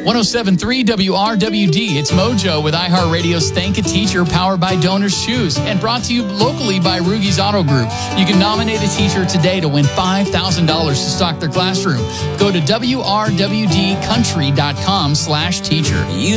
107.3 WRWD. It's Mojo with iHeartRadio's Thank a Teacher, powered by Donors Choose, and brought to you locally by Rugi's Auto Group. You can nominate a teacher today to win $5,000 to stock their classroom. Go to WRWDcountry.com/teacher.